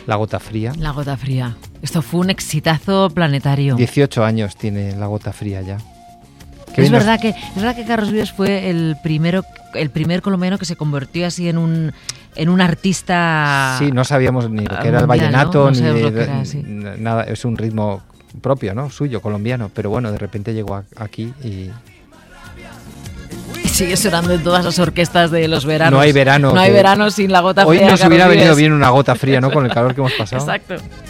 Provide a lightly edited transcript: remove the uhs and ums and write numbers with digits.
La Gota Fría. La Gota Fría. Esto fue un exitazo planetario. 18 años tiene La Gota Fría ya. Es verdad que Carlos Vives fue el primer colombiano que se convirtió así en un artista. Sí, no sabíamos ni lo que era el mundial, vallenato, ¿no? No ni lo que era, sí. nada. Es un ritmo propio, ¿no? Suyo, colombiano. Pero bueno, de repente llegó aquí y sigue sonando en todas las orquestas de los veranos. No hay verano. No hay verano sin La Gota Fría. Hoy nos Carlos hubiera Vives. venido bien una gota fría, ¿no? Con el calor que hemos pasado. Exacto.